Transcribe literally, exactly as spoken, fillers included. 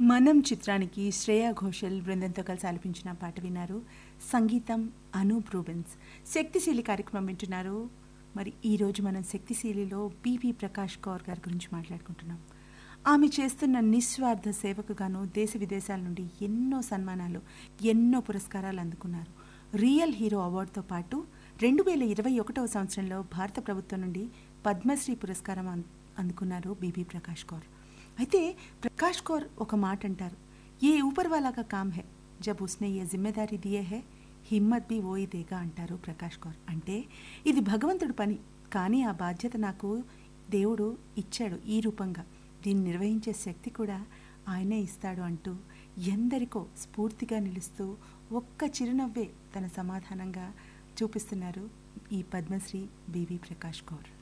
మనం చిత్రానికి శ్రేయా ఘోషల్ బృందంతో కలిసి ఆలపించిన పాట విన్నారు. సంగీతం అనూప్ రూబెన్స్. శక్తిశీలి కార్యక్రమం వింటున్నారు. మరి ఈరోజు మనం శక్తిశీలిలో బీబీ ప్రకాష్ కౌర్ గారి గురించి మాట్లాడుకుంటున్నాం. ఆమె చేస్తున్న నిస్వార్థ సేవకు గాను దేశ విదేశాల నుండి ఎన్నో సన్మానాలు, ఎన్నో పురస్కారాలు అందుకున్నారు. రియల్ హీరో అవార్డుతో పాటు రెండు వేల ఇరవై ఒకటవ సంవత్సరంలో భారత ప్రభుత్వం నుండి పద్మశ్రీ పురస్కారం అందుకున్నారు బీబీ ప్రకాష్ కౌర్. అయితే ప్రకాష్ కౌర్ ఒక మాట అంటారు, ఏ ఊపర్ వాలా కా కామ్ హై, జబ్ ఉస్నే ఏ జిమ్మేదారీ దియే హై హిమ్మత్ బి ఓయి దేగా అంటారు ప్రకాష్ కౌర్. అంటే ఇది భగవంతుడి పని, కానీ ఆ బాధ్యత నాకు దేవుడు ఇచ్చాడు ఈ రూపంగా, దీన్ని నిర్వహించే శక్తి కూడా ఆయనే ఇస్తాడు అంటూ ఎందరికో స్ఫూర్తిగా నిలుస్తూ ఒక్క చిరునవ్వే తన సమాధానంగా చూపిస్తున్నారు ఈ పద్మశ్రీ బీబీ ప్రకాష్ కౌర్.